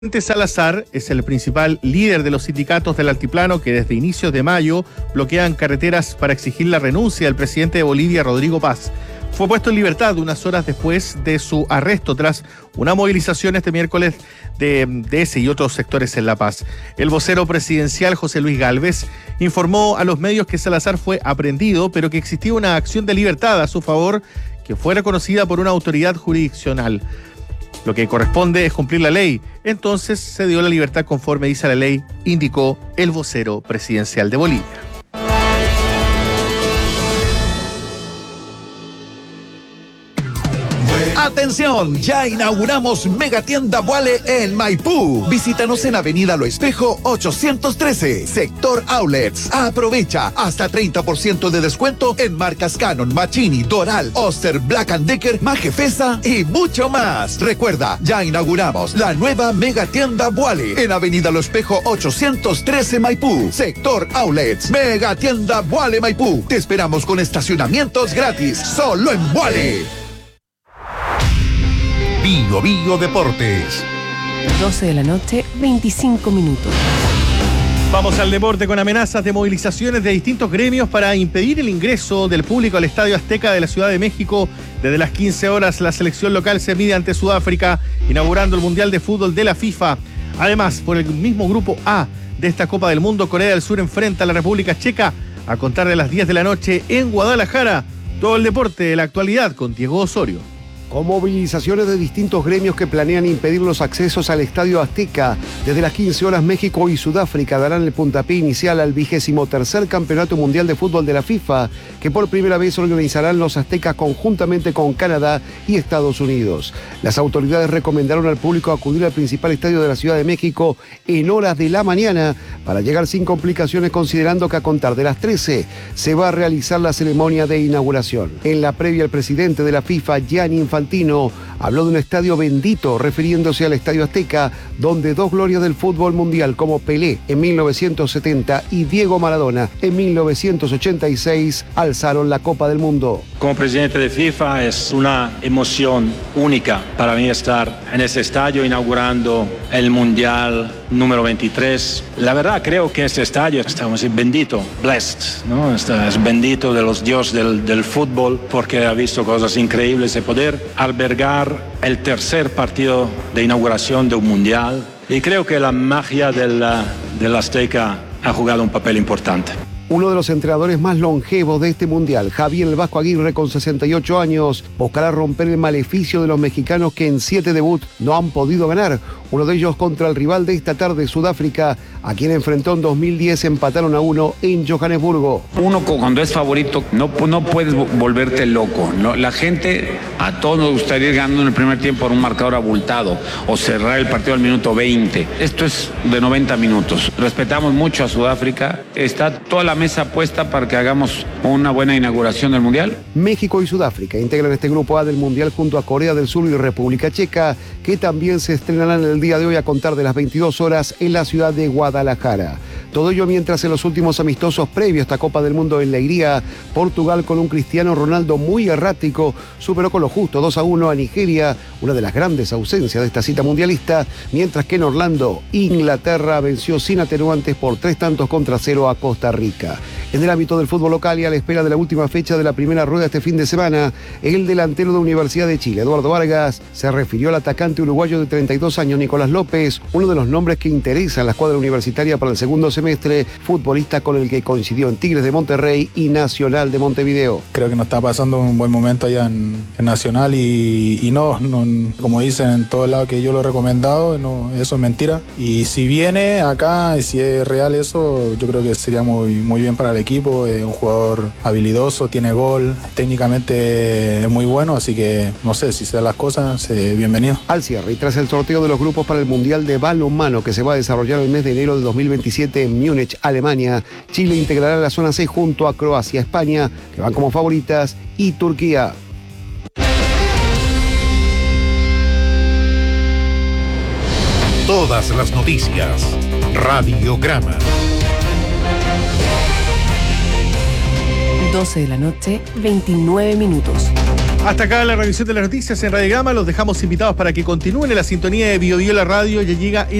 Salazar es el principal líder de los sindicatos del altiplano que desde inicios de mayo bloquean carreteras para exigir la renuncia del presidente de Bolivia, Rodrigo Paz. Fue puesto en libertad unas horas después de su arresto tras una movilización este miércoles de ese y otros sectores en La Paz. El vocero presidencial José Luis Gálvez informó a los medios que Salazar fue aprehendido, pero que existía una acción de libertad a su favor que fue reconocida por una autoridad jurisdiccional. Lo que corresponde es cumplir la ley. Entonces se dio la libertad conforme dice la ley, indicó el vocero presidencial de Bolivia. ¡Atención! Ya inauguramos Megatienda Boale en Maipú. Visítanos en Avenida Lo Espejo 813, Sector Outlets. Aprovecha hasta 30% de descuento en marcas Canon, Machini, Doral, Oster, Black & Decker, Majefesa y mucho más. Recuerda, ya inauguramos la nueva Megatienda Boale en Avenida Lo Espejo 813 Maipú, Sector Outlets. Megatienda Boale Maipú. Te esperamos con estacionamientos gratis, solo en Boale. Bio Bio Deportes. 12 de la noche, 25 minutos. Vamos al deporte con amenazas de movilizaciones de distintos gremios para impedir el ingreso del público al Estadio Azteca de la Ciudad de México. Desde las 15 horas la selección local se mide ante Sudáfrica, inaugurando el Mundial de Fútbol de la FIFA. Además, por el mismo grupo A de esta Copa del Mundo, Corea del Sur enfrenta a la República Checa a contar de las 10 de la noche en Guadalajara. Todo el deporte de la actualidad con Diego Osorio. Con movilizaciones de distintos gremios que planean impedir los accesos al Estadio Azteca. Desde las 15 horas México y Sudáfrica darán el puntapié inicial al 23º Campeonato Mundial de Fútbol de la FIFA, que por primera vez organizarán los aztecas conjuntamente con Canadá y Estados Unidos. Las autoridades recomendaron al público acudir al principal estadio de la Ciudad de México en horas de la mañana para llegar sin complicaciones, considerando que a contar de las 13 se va a realizar la ceremonia de inauguración. En la previa, el presidente de la FIFA, Gianni Infantino, habló de un estadio bendito, refiriéndose al Estadio Azteca, donde dos glorias del fútbol mundial como Pelé en 1970 y Diego Maradona en 1986 alzaron la Copa del Mundo. Como presidente de FIFA es una emoción única para mí estar en ese estadio inaugurando el Mundial número 23. La verdad creo que este estadio está bendito, blessed, ¿no? Es bendito de los dioses del fútbol, porque ha visto cosas increíbles de poder albergar el tercer partido de inauguración de un mundial, y creo que la magia del Azteca ha jugado un papel importante. Uno de los entrenadores más longevos de este mundial, Javier El Vasco Aguirre, con 68 años, buscará romper el maleficio de los mexicanos que en 7 debuts no han podido ganar. Uno de ellos contra el rival de esta tarde, Sudáfrica, a quien enfrentó en 2010, empataron a 1 en Johannesburgo. Uno cuando es favorito no puedes volverte loco, ¿no? La gente, a todos nos gustaría ir ganando en el primer tiempo por un marcador abultado o cerrar el partido al minuto 20. Esto es de 90 minutos. Respetamos mucho a Sudáfrica. Está toda la mesa puesta para que hagamos una buena inauguración del Mundial. México y Sudáfrica integran este grupo A del Mundial junto a Corea del Sur y República Checa, que también se estrenarán el día de hoy a contar de las 22 horas en la ciudad de Guadalajara. Todo ello mientras en los últimos amistosos previos a esta Copa del Mundo en Leiría, Portugal, con un Cristiano Ronaldo muy errático, superó con lo justo 2-1 a Nigeria, una de las grandes ausencias de esta cita mundialista, mientras que en Orlando, Inglaterra venció sin atenuantes por 3-0 a Costa Rica. En el ámbito del fútbol local y a la espera de la última fecha de la primera rueda este fin de semana, el delantero de Universidad de Chile, Eduardo Vargas, se refirió al atacante uruguayo de 32 años, Nicolás López, uno de los nombres que interesa a la escuadra universitaria para el segundo semestre, futbolista con el que coincidió en Tigres de Monterrey y Nacional de Montevideo. Creo que nos está pasando un buen momento allá en Nacional y no, como dicen en todos lados que yo lo he recomendado, no, eso es mentira. Y si viene acá, y si es real eso, yo creo que sería muy bien para el equipo. Es un jugador habilidoso, tiene gol, técnicamente es muy bueno, así que no sé, si se dan las cosas, bienvenido. Al cierre y tras el sorteo de los grupos para el Mundial de Balonmano que se va a desarrollar el mes de enero de 2027 en Múnich, Alemania, Chile integrará la zona C junto a Croacia, España, que van como favoritas, y Turquía. Todas las noticias. Radiograma. 12 de la noche, 29 minutos. Hasta acá la revisión de las noticias en Radio Grama. Los dejamos invitados para que continúen en la sintonía de BioBio la radio. Ya llega